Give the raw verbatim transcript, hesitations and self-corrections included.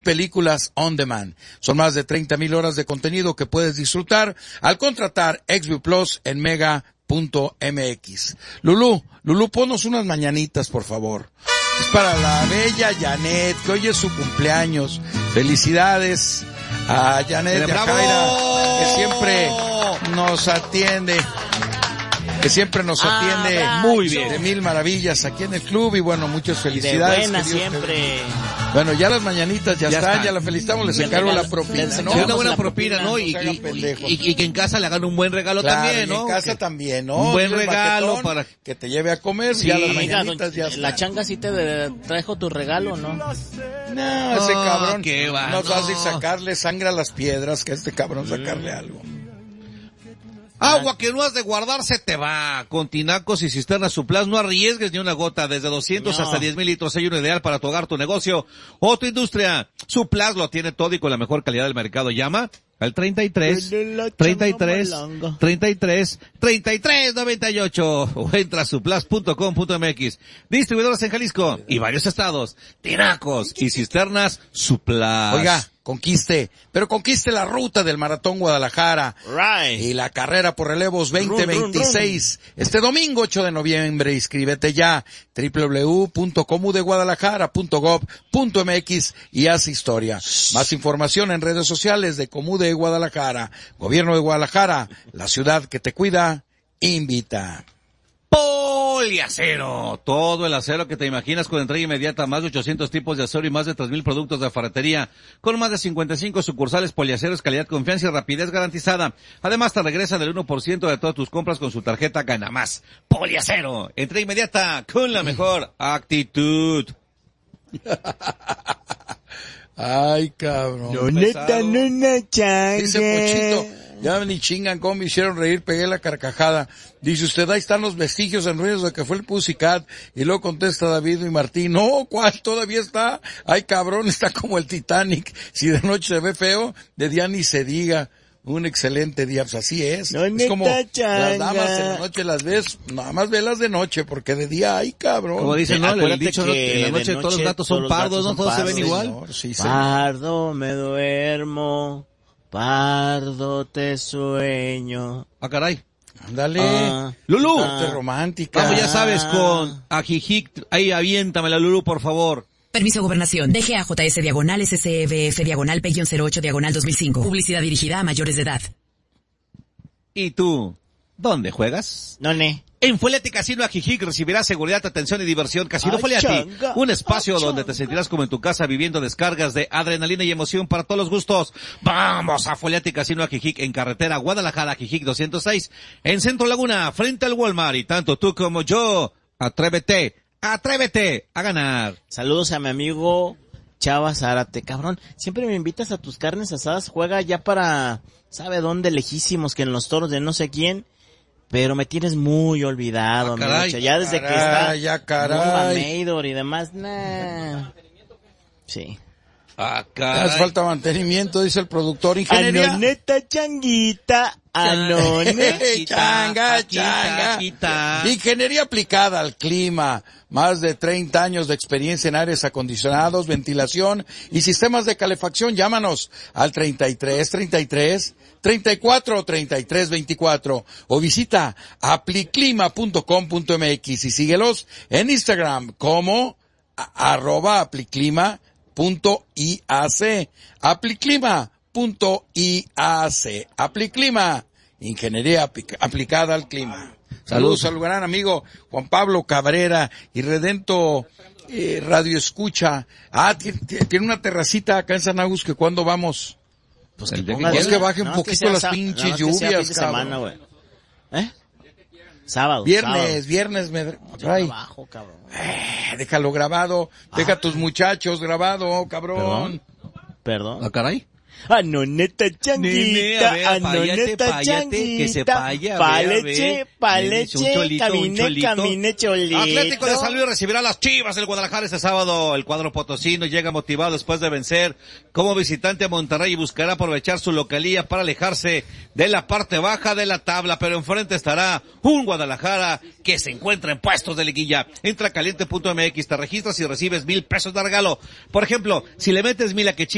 películas on demand. Son más de treinta mil horas de contenido que puedes disfrutar al contratar Xview Plus en mega punto m x. Lulú, Lulú, ponnos unas mañanitas, por favor. Es para la bella Janet, que hoy es su cumpleaños. Felicidades a Janet de Jaira, que siempre nos atiende. que siempre nos atiende ah, muy bien, de mil maravillas aquí en el club, y bueno, muchas felicidades. Y de buena siempre. Te... Bueno, ya las mañanitas ya, ya están, está. Ya la felicitamos, les encargo la propina, ¿no? Una buena propina, ¿no? Y, y, y, y que en casa le hagan un buen regalo claro, también, ¿no? Y en casa que, también, ¿no? Un buen regalo para que te lleve a comer, sí, ya las mira, mañanitas ya están. La changa sí te trajo tu regalo, ¿no? No, ese oh, cabrón va, no es no. fácil sacarle sangre a las piedras, que a este cabrón sacarle algo. Agua que no has de guardar se te va. Con tinacos y cisternas Suplas no arriesgues ni una gota. Desde doscientos no. hasta diez mil litros hay uno ideal para tu hogar, tu negocio o tu industria. Suplas lo tiene todo y con la mejor calidad del mercado. Llama al treinta y tres, treinta y tres, treinta y tres, treinta y tres noventa y ocho o entra a suplas punto com punto m x. Distribuidores en Jalisco y varios estados. Tinacos y cisternas Suplas. Oiga, conquiste, pero conquiste la ruta del Maratón Guadalajara. Right. Y la carrera por relevos veinte veintiséis. Run, run, run. Este domingo ocho de noviembre, inscríbete ya. doble u doble u doble u punto comu de guadalajara punto gob punto m x y haz historia. Más información en redes sociales de Comu de Guadalajara. Gobierno de Guadalajara, la ciudad que te cuida, invita. Poliacero, todo el acero que te imaginas con entrega inmediata, más de ochocientos tipos de acero y más de tres mil productos de ferretería, con más de cincuenta y cinco sucursales. Poliacero es calidad, confianza y rapidez garantizada. Además te regresa del uno por ciento de todas tus compras con su tarjeta Gana Más. Poliacero, entrega inmediata con la mejor actitud. Ay, cabrón. No, neta, no, no, changue. Dice Pochito, ya ni chingan cómo me hicieron reír, pegué la carcajada. Dice usted, ahí están los vestigios en ruinas de que fue el Pussycat. Y luego contesta David y Martín, no, ¿cuál? Todavía está. Ay, cabrón, está como el Titanic. Si de noche se ve feo, de día ni se diga. Un excelente día, pues así es. No, es como changa. Las damas en la noche las ves, nada más velas de noche, porque de día, ay, cabrón. Como dicen, ¿no? El dicho, que en la noche, noche todos los gatos son pardos, ¿no? Todos se ven igual. Señor, sí, Pardo me duermo, pardo te sueño. Ah, caray. Ándale. Ah, Lulú. Ah, romántica. Vamos, ya sabes, con Ajijic. Ahí, aviéntamela, Lulú, por favor. Permiso Gobernación. D G A J S diagonal S C B F diagonal P cero ocho diagonal dos mil cinco. Publicidad dirigida a mayores de edad. ¿Y tú? ¿Dónde juegas? No, ne. En Foliati Casino Ajijic recibirás seguridad, atención y diversión. Casino Ay, Foliati, changa. un espacio Ay, donde changa. te sentirás como en tu casa viviendo descargas de adrenalina y emoción para todos los gustos. Vamos a Foliati Casino Ajijic en carretera Guadalajara Ajijic doscientos seis, en Centro Laguna, frente al Walmart. Y tanto tú como yo, atrévete, atrévete a ganar. Saludos a mi amigo Chava Zárate, cabrón. Siempre me invitas a tus carnes asadas, juega ya para, ¿sabe dónde? Lejísimos, que en los toros de no sé quién. Pero me tienes muy olvidado, ah, caray, Mecha. Ya desde caray, que está ya, caray. Maidor y demás, nah. Sí. Ah, Hace caray. falta mantenimiento, dice el productor. Ingeniería. Anoneta changuita, anoneta. changa, changa. Quita. Ingeniería aplicada al clima. Más de treinta años de experiencia en aires acondicionados, ventilación y sistemas de calefacción. Llámanos al treinta y tres, treinta y tres, treinta y cuatro, treinta y tres, veinticuatro o visita apliclima punto com punto m x y síguelos en Instagram como a, arroba apliclima punto i a c. apliclima punto i a c. Apliclima, ingeniería aplic- aplicada al clima. Saludos al gran amigo Juan Pablo Cabrera y Redento eh, Radio Escucha. Ah, t- t- tiene una terracita acá en San Agustín, que cuando vamos. Pues El que día que pongas- Es que baje un nada más poquito que sea las sa- pinches nada más que sea lluvias, fin de semana, cabrón. güey. ¿Eh? Sábado. Viernes, sábado. viernes me Yo trae. trabajo, cabrón. Eh, déjalo grabado, deja a tus muchachos grabado, cabrón. Perdón. Ah, caray. Anoneta Nene, a changuita, ver, páyate, anoneta páyate, que se changuita. paya, a ver, a Paleche, ver. paleche, Un cholito, un camine, cholito. camine, cholito. Atlético de San Luis recibirá a las Chivas del Guadalajara este sábado. El cuadro potosino llega motivado después de vencer como visitante a Monterrey y buscará aprovechar su localía para alejarse de la parte baja de la tabla, pero enfrente estará un Guadalajara que se encuentra en puestos de liguilla. Entra a caliente punto m x, te registras y recibes mil pesos de regalo. Por ejemplo, si le metes mil a que